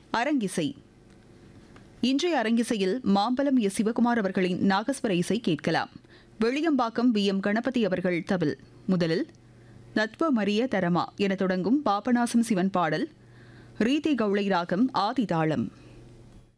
அரங்கிசை. இன்றைய அரங்கிசையில் மாம்பலம் எஸ். சிவகுமார் அவர்களின் நாகஸ்வர இசை கேட்கலாம். வெளியம்பாக்கம் வி. எம். கணபதி அவர்கள் தவில். முதலில் தத்வ மரிய தரமா என தொடங்கும் பாபநாசம் சிவன் பாடல். ரீதி கவுளை ராகம் ஆதிதாளம்.